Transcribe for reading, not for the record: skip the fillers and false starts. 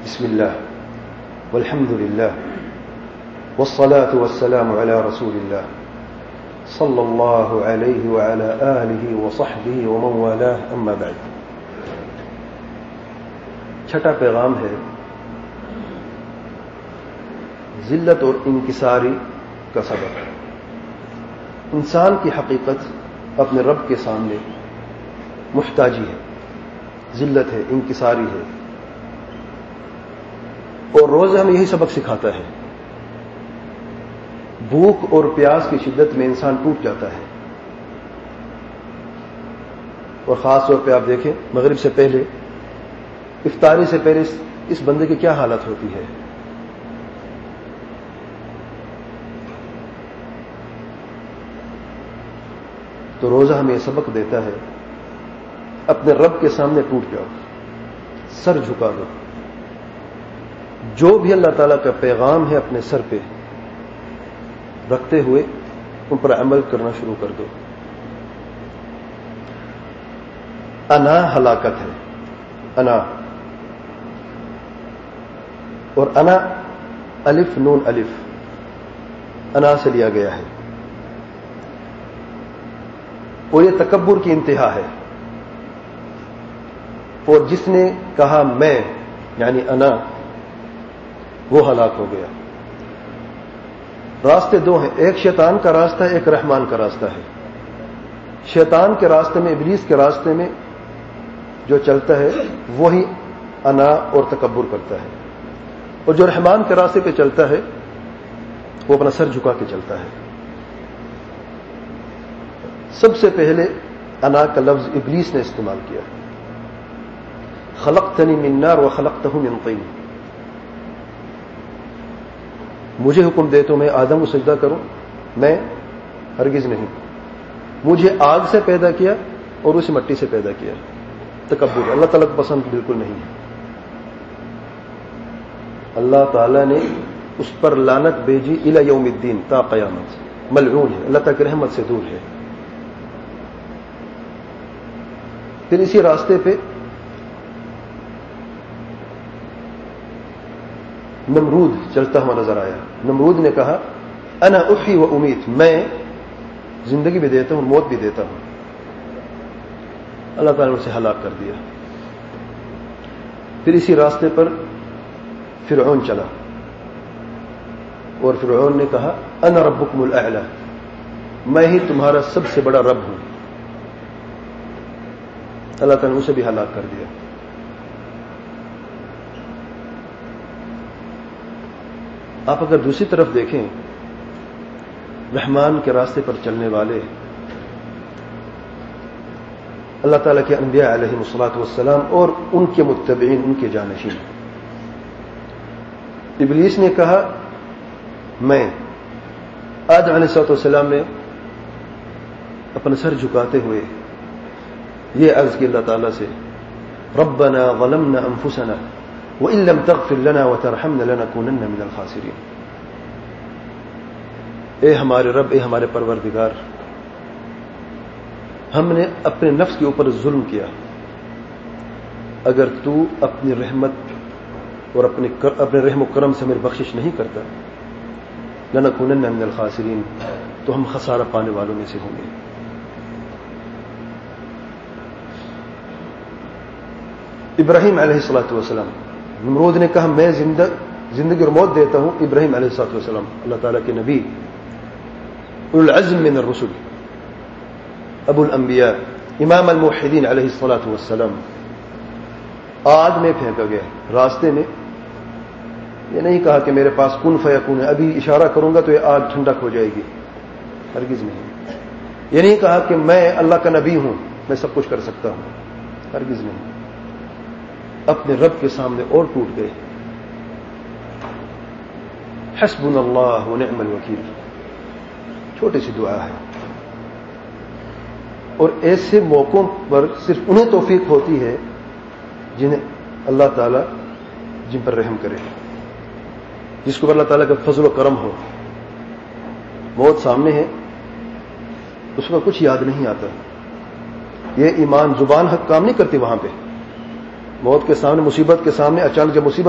بسم الله والحمد لله والصلاة والسلام على رسول الله صلى الله عليه وعلى آله وصحبه ومن والاه أما بعد. چھٹا پیغام ہے ذلت اور انکساری کا سبب. انسان کی حقیقت اپنے رب کے سامنے محتاجی ہے، ذلت ہے، انکساری ہے، اور روزہ ہمیں یہی سبق سکھاتا ہے. بھوک اور پیاس کی شدت میں انسان ٹوٹ جاتا ہے، اور خاص طور پہ آپ دیکھیں مغرب سے پہلے، افطاری سے پہلے اس بندے کی کیا حالت ہوتی ہے. تو روزہ ہمیں یہ سبق دیتا ہے، اپنے رب کے سامنے ٹوٹ جاؤ، سر جھکا دو. جو بھی اللہ تعالیٰ کا پیغام ہے اپنے سر پہ رکھتے ہوئے ان پر عمل کرنا شروع کر دو. انا ہلاکت ہے، انا، اور انا الف نون الف انا سے لیا گیا ہے، اور یہ تکبر کی انتہا ہے. اور جس نے کہا میں یعنی انا، وہ ہلاک ہو گیا. راستے دو ہیں، ایک شیطان کا راستہ ہے، ایک رحمان کا راستہ ہے. شیطان کے راستے میں، ابلیس کے راستے میں جو چلتا ہے وہی انا اور تکبر کرتا ہے، اور جو رحمان کے راستے پہ چلتا ہے وہ اپنا سر جھکا کے چلتا ہے. سب سے پہلے انا کا لفظ ابلیس نے استعمال کیا. خلقتنی من نار وخلقتہ من طین، مجھے حکم دے تو میں آدم کو سجدہ کروں، میں ہرگز نہیں. مجھے آگ سے پیدا کیا اور اسے مٹی سے پیدا کیا. تکبر اللہ تعالیٰ کو پسند بالکل نہیں ہے. اللہ تعالیٰ نے اس پر لعنت بھیجی الی یوم الدین، تا قیامت، ملعون ہے، اللہ تعالیٰ کی رحمت سے دور ہے. پھر اسی راستے پہ نمرود چلتا ہوا نظر آیا. نمرود نے کہا انا احیی و امیت، میں زندگی بھی دیتا ہوں، موت بھی دیتا ہوں. اللہ تعالیٰ نے اسے ہلاک کر دیا. پھر اسی راستے پر فرعون چلا، اور فرعون نے کہا انا ربکم الاعلی، میں ہی تمہارا سب سے بڑا رب ہوں. اللہ تعالیٰ نے اسے بھی ہلاک کر دیا. آپ اگر دوسری طرف دیکھیں، رحمان کے راستے پر چلنے والے اللہ تعالیٰ کے انبیاء علیہ الصلاۃ والسلام اور ان کے متبعین، ان کے جانشین. ابلیس نے کہا میں. آدم علیہ الصلاۃ والسلام نے اپنا سر جھکاتے ہوئے یہ عرض کی اللہ تعالیٰ سے، ربنا ظلمنا انفسنا وَإِن لَّمْ تَغْفِرْ لَنَا وَتَرْحَمْنَا لَنَكُونَنَّ مِنَ الْخَاسِرِينَ. اے ہمارے رب، اے ہمارے پروردگار، ہم نے اپنے نفس کے اوپر ظلم کیا. اگر تو اپنی رحمت اور اپنے رحم و کرم سے میری بخشش نہیں کرتا، لَنَكُونَنَّ مِنَ الْخَاسِرِينَ، تو ہم خسارہ پانے والوں میں سے ہوں گے. ابراہیم علیہ الصلاۃ والسلام، نمرود نے کہا میں زندگی اور موت دیتا ہوں. ابراہیم علیہ الصلوۃ والسلام اللہ تعالیٰ کے نبی، اولو العزم من الرسل، ابو الانبیاء، امام الموحدین علیہ الصلوۃ والسلام، آگ میں پھینکا گیا. راستے میں یہ نہیں کہا کہ میرے پاس کن فیکون ہے، ابھی اشارہ کروں گا تو یہ آگ ٹھنڈک ہو جائے گی، ہرگز نہیں. یہ نہیں کہا کہ میں اللہ کا نبی ہوں، میں سب کچھ کر سکتا ہوں، ہرگز نہیں. اپنے رب کے سامنے اور ٹوٹ گئے. حسبنا اللہ ونعم الوکیل، چھوٹی سی دعا ہے، اور ایسے موقعوں پر صرف انہیں توفیق ہوتی ہے جنہیں اللہ تعالیٰ جن پر رحم کرے، جس کو اللہ تعالیٰ کا فضل و کرم ہو. موت سامنے ہے، اس کو کچھ یاد نہیں آتا. یہ ایمان زبان حق کام نہیں کرتی. وہاں پہ موت کے سامنے، مصیبت کے سامنے، اچانک جب مصیبت